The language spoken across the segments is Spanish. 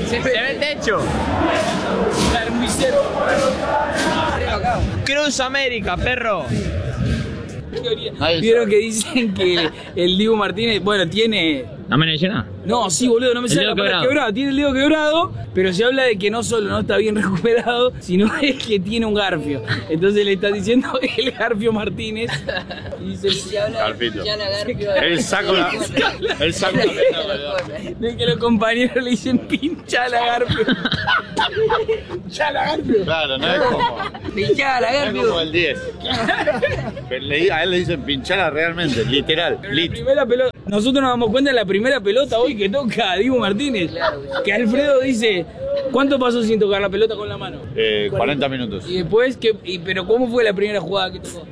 Se ve el techo. Muy cerca. Cruz América, perro. Vieron que dicen que el Dibu Martínez, bueno, tiene... ¿No me menciona? No, sí, boludo, no me sale la palabra quebrado. Tiene el dedo quebrado, pero se habla de que no solo no está bien recuperado, sino es que tiene un garfio. Entonces le está diciendo el Garfio Martínez. Y dice, se habla Garfito. de Garfio. Él saca la... Él saca la... de que los compañeros le dicen pinchala Garfio. Pinchala Garfio. Claro, no es como... Pinchala No es Garfio. como el 10. Pero a él le dicen pinchala realmente, literal. Pero la primera pelota, nosotros nos damos cuenta de la primera pelota hoy que toca a Dibu Martínez. Que Alfredo dice, ¿cuánto pasó sin tocar la pelota con la mano? 40 minutos. Y después, pero ¿cómo fue la primera jugada que tocó?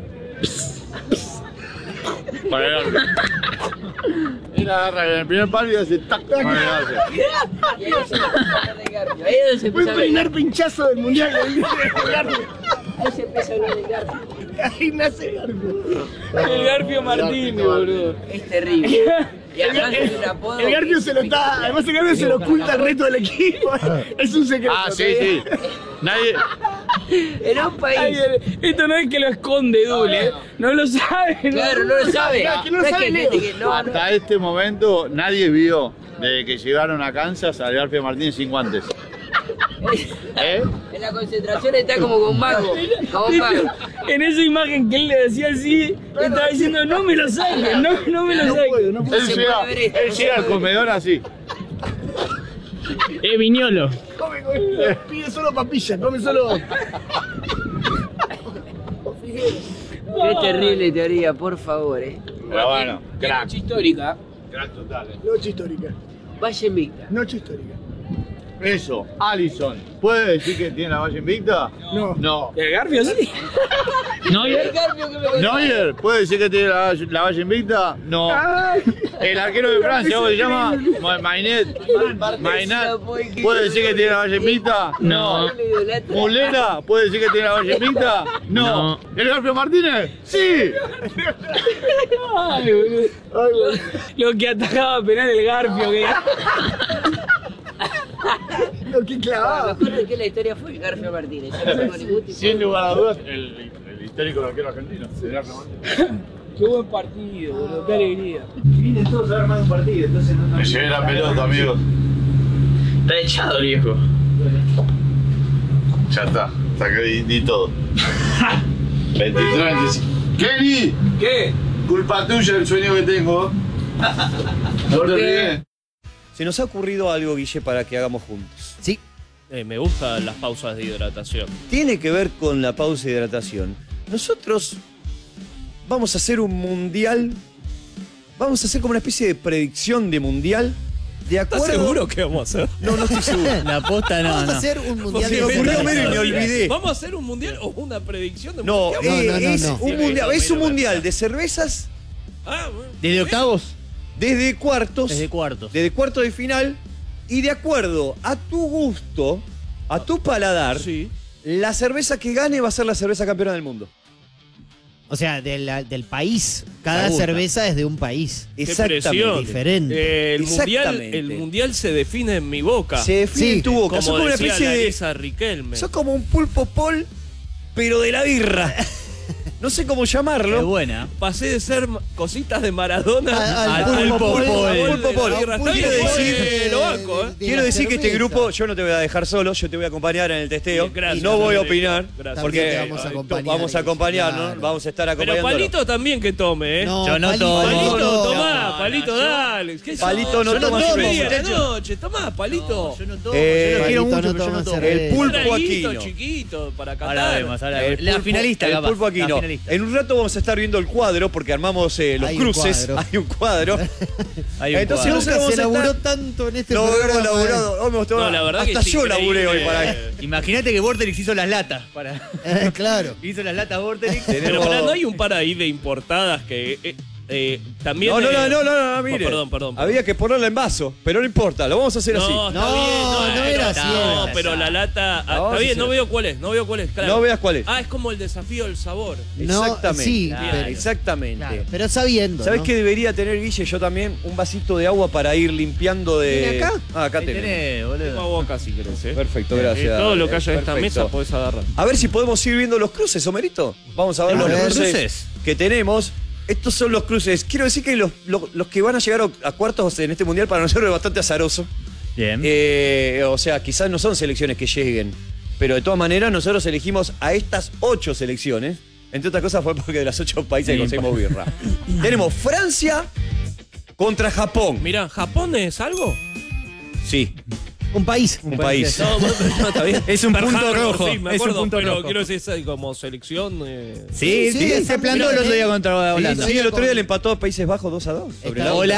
Para el arco. Él agarra en el primer palo y hace tac, tac. Y ahí se empieza a hablar de Garfio. Ahí es donde se Fue empieza el a primer hablar. pinchazo del mundial que dice Garfio. Ahí se empieza a hablar de Garfio. Ahí nace Garfio. El Garfio Martínez, boludo. Es terrible. Y además es un apodo. El Garfio se lo está. Además, el Garfio se lo oculta al resto del equipo. Es un secreto. Ah, sí, sí. Nadie... En un país. Esto no es que lo esconde Dule, no lo sabe. Claro, no lo sabe. Que no lo sabe Leo. Hasta este momento nadie vio desde que llegaron a Kansas a Garfio Martínez sin guantes. ¿Eh? En la concentración está como con mago. Como un mago. En esa imagen que él le decía así, estaba diciendo, no me lo saquen, no me lo saquen. No puedo. Él llega al comedor así. Viñolo. Pide solo papilla, come solo. Qué terrible teoría, por favor, Pero bueno, crack. Noche histórica. Crack total. Noche histórica. Valle Invicta. Noche histórica. Eso, Allison. ¿Puede decir que tiene la valla invicta? No. No. El Garfio sí. No, El Garfio que me contó. ¿Neuer? ¿Puede decir que tiene la valla invicta? No. El arquero de Francia, ¿cómo se llama? Mainet. Mainat. ¿Puede decir que tiene la valla invicta? No. ¿Mulera? ¿Puede decir que tiene la valla invicta? No. ¿El Garfio Martínez? ¡Sí! Ay, boludo. Lo que atajaba penal el Garfio. Que... Lo que clavaba. Lo mejor de que la historia fue Garfio Martínez. Yo no tengo ningún tipo Sin lugar a dudas, el histórico arquero argentino. El Garfio Martínez. Qué buen partido, boludo, qué alegría. Vienen todos a ver más de un partido, entonces no. Me llevé la pelota, amigos. está echado el viejo. Ya está, saqué di todo. 23, 25. ¡Kenny! ¿Qué? Culpa tuya el sueño que tengo. No te olvides. Se nos ha ocurrido algo, Guille, para que hagamos juntos. Sí. Me gustan las pausas de hidratación. Tiene que ver con la pausa de hidratación. Nosotros vamos a hacer un mundial. Vamos a hacer como una especie de predicción de mundial. De acuerdo. ¿Estás seguro que vamos a hacer? No, no estoy seguro. La posta no. Vamos a hacer un mundial Se me ocurrió medio y me olvidé. ¿Vamos a hacer un mundial o una predicción de No, mundial? es no. un mundial. Es un mundial de cervezas Ah, bueno. ¿Desde octavos? desde cuartos. Desde cuartos. Desde cuartos de final. Y de acuerdo a tu gusto, a tu paladar, Sí. la cerveza que gane va a ser la cerveza campeona del mundo. O sea, del país. Cada Me gusta. cerveza es de un país. Qué Exactamente. presión. Diferente. Exactamente. El mundial se define en mi boca. Se define Sí, en tu boca. como Sos como una decía especie de. Larisa Riquelme. Sos como un pulpo pol, pero de la birra. No sé cómo llamarlo. Es buena. Pasé de ser cositas de Maradona Al pulpo pol. Pulpo pol. Quiero decir, lo banco, ¿eh? quiero decir que este grupo, yo no te voy a dejar solo, yo te voy a acompañar en el testeo. Bien, gracias, no voy a Federico. opinar, Gracias. porque También te vamos a acompañar, vamos a acompañarnos, claro. vamos a estar Pero acompañándolo. Palito también que tome, ¿eh? No, Yo no Palito, tomo. Palito, no, tomá, no, Palito, dale. ¿Qué Palito sos? no Yo toma tomo cerveza. a la noche. Tomá, Palito. Yo no tomo, Eh, yo lo quiero Palito mucho, no pero yo toma no tomo. El pulpo Traguito Aquino. chiquito para Ahora cantar. vemos, ahora El vemos. La pulpo- finalista, el capaz. pulpo Aquino. La finalista. En un rato vamos a estar viendo el cuadro, porque armamos los Hay un cruces. cuadro. Hay un cuadro. Hay un Entonces cuadro. no sé Nunca cómo se vamos a laburó estar. tanto en este Lo programa. hemos laburado. Hoy hemos tomado- No, la verdad que hasta es yo laburé hoy increíble. para esto. Imagínate que Vorterix hizo las latas. Claro. Hizo las latas Vorterix. Pero pará, ¿no hay un par ahí de importadas que también. No, mire. Perdón. Había que ponerla en vaso, pero no importa, lo vamos a hacer así. No, está No, bien, no era así, No, era pero así. la lata. La vamos Está a bien, hacer no veo cuál es. Claro. No veas cuál es. Ah, es como el desafío del sabor. No, Exactamente. sí, Claro. Exactamente. Claro, pero sabiendo. ¿Sabés ¿no? qué debería tener, Guille? Yo también, un vasito de agua para ir limpiando de. ¿Tiene acá? Ah, acá Ahí tenés. tenés, boludo. Tengo agua acá si querés, Perfecto, gracias. Todo lo que haya en esta Perfecto. mesa podés agarrar. A ver si podemos ir viendo los cruces, Homerito. Vamos a ver A los ver. cruces que tenemos. Estos son los cruces. Quiero decir que los que van a llegar a cuartos en este mundial para nosotros es bastante azaroso. Bien. O sea, quizás no son selecciones que lleguen. Pero de todas maneras, nosotros elegimos a estas 8 selecciones. Entre otras cosas fue porque de las 8 países conseguimos birra. Tenemos Francia contra Japón. Mirá, ¿Japón es algo? Sí, Un país. un país. No, está bien. Es un Pearl punto Harbor, rojo, Sí, me es un acuerdo, punto pero rojo. quiero decir como selección. Sí, Sí, se está plantó el bien, otro día contra Holanda. Sí, el otro día le empató a Países Bajos 2-2. sobre Está la bien.